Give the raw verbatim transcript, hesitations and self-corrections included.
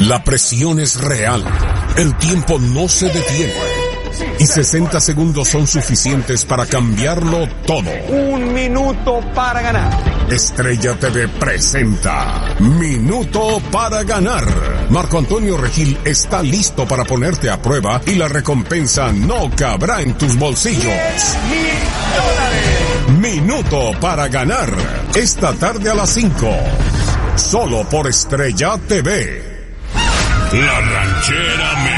La presión es real. El tiempo no se detiene. Y sesenta segundos son suficientes para cambiarlo todo. Un minuto para ganar. Estrella T V presenta Minuto para Ganar. Marco Antonio Regil está listo para ponerte a prueba y la recompensa no cabrá en tus bolsillos. ¡Mil dólares! Minuto para Ganar. Esta tarde a las cinco. Solo por Estrella T V. La Ranchera